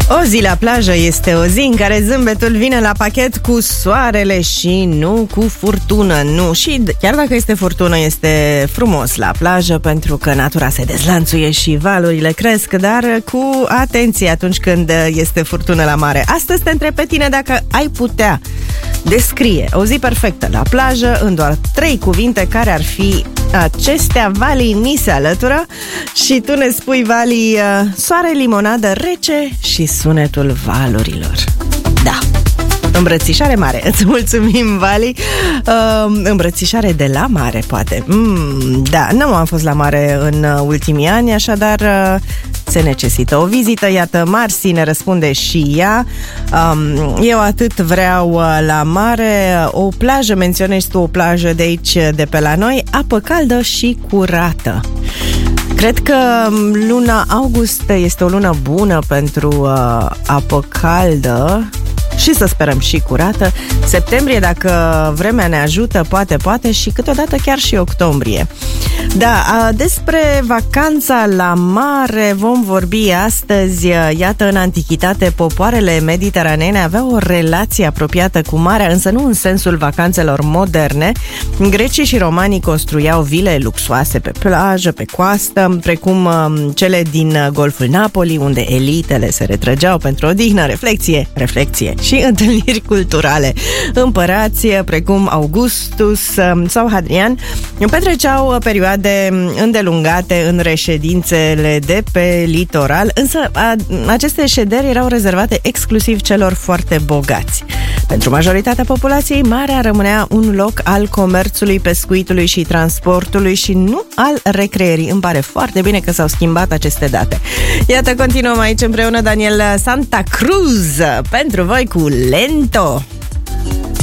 O zi la plajă este o zi în care zâmbetul vine la pachet cu soarele și nu cu furtună. Nu, și chiar dacă este furtună, este frumos la plajă pentru că natura se dezlanțuie și valurile cresc, dar cu atenție atunci când este furtună la mare. Astăzi te întreb pe tine dacă ai putea descrie o zi perfectă la plajă în doar 3 cuvinte. Care ar fi acestea? Vali mi se alătură și tu ne spui, Vali, soare, limonadă rece și sunetul valurilor. Da, îmbrățișare mare. Îți mulțumim, Vali. Îmbrățișare de la mare, poate. Da, nu am fost la mare în ultimii ani, așadar se necesită o vizită. Iată, Marsi ne răspunde și ea. Eu atât vreau la mare. O plajă, menționezi tu o plajă de aici, de pe la noi, apă caldă și curată. Cred că luna august este o lună bună pentru apă caldă și să sperăm și curată. Septembrie, dacă vremea ne ajută, poate și câteodată chiar și octombrie. Da, despre vacanța la mare vom vorbi astăzi. Iată, în antichitate, popoarele mediteraneene aveau o relație apropiată cu marea, însă nu în sensul vacanțelor moderne. Grecii și romanii construiau vile luxoase pe plajă, pe coastă, precum cele din Golful Napoli, unde elitele se retrăgeau pentru odihnă, reflecție și întâlniri culturale. Împărați precum Augustus sau Hadrian petreceau perioade îndelungate în reședințele de pe litoral, însă aceste șederi erau rezervate exclusiv celor foarte bogați. Pentru majoritatea populației, marea rămânea un loc al comerțului, pescuitului și transportului și nu al recreierii. Îmi pare foarte bine că s-au schimbat aceste date. Iată, continuăm aici împreună, Daniel Santa Cruz, pentru voi cu Lento.